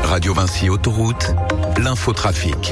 Radio Vinci Autoroute, l'infotrafic.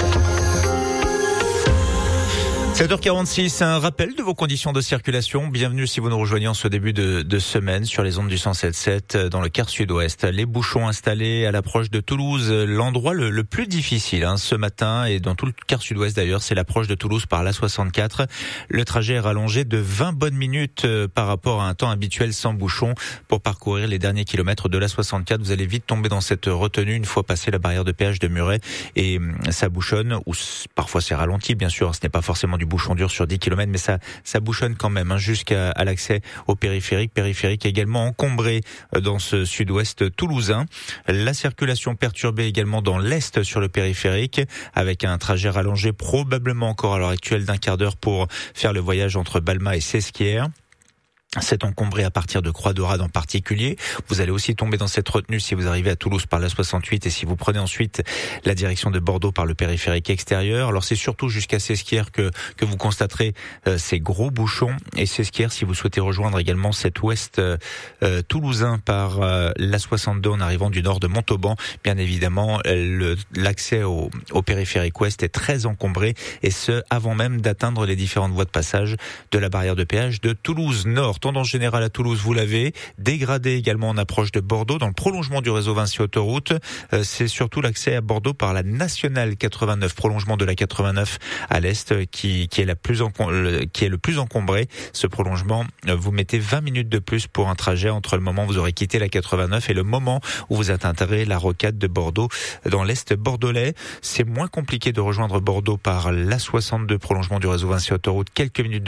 7h46, un rappel de vos conditions de circulation. Bienvenue si vous nous rejoignez en ce début de semaine sur les ondes du 107.7 dans le quart sud-ouest. Les bouchons installés à l'approche de Toulouse, l'endroit le plus difficile ce matin et dans tout le quart sud-ouest d'ailleurs, c'est l'approche de Toulouse par l'A64. Le trajet est rallongé de 20 bonnes minutes par rapport à un temps habituel sans bouchon pour parcourir les derniers kilomètres de l'A64. Vous allez vite tomber dans cette retenue une fois passé la barrière de péage de Muret et ça bouchonne ou parfois c'est ralenti bien sûr, ce n'est pas forcément du bouchon dur sur 10 km, mais ça bouchonne quand même jusqu'à l'accès au périphérique également encombré dans ce sud-ouest toulousain. La circulation perturbée également dans l'est sur le périphérique, avec un trajet rallongé probablement encore à l'heure actuelle d'un quart d'heure pour faire le voyage entre Balma et Sesquières. C'est encombré à partir de Croix-d'Orade en particulier. Vous allez aussi tomber dans cette retenue si vous arrivez à Toulouse par la 68 et si vous prenez ensuite la direction de Bordeaux par le périphérique extérieur. Alors c'est surtout jusqu'à Sesquières que vous constaterez ces gros bouchons. Et Sesquières, si vous souhaitez rejoindre également cet ouest toulousain par la 62 en arrivant du nord de Montauban, bien évidemment l'accès au périphérique ouest est très encombré et ce avant même d'atteindre les différentes voies de passage de la barrière de péage de Toulouse Nord. Tendance générale à Toulouse, vous l'avez. Dégradé également en approche de Bordeaux, dans le prolongement du réseau Vinci Autoroute. C'est surtout l'accès à Bordeaux par la nationale 89, prolongement de la 89 à l'est, qui est le plus encombré. Ce prolongement, vous mettez 20 minutes de plus pour un trajet entre le moment où vous aurez quitté la 89 et le moment où vous atteindrez la rocade de Bordeaux dans l'est bordelais. C'est moins compliqué de rejoindre Bordeaux par la 62, prolongement du réseau Vinci Autoroute. Quelques minutes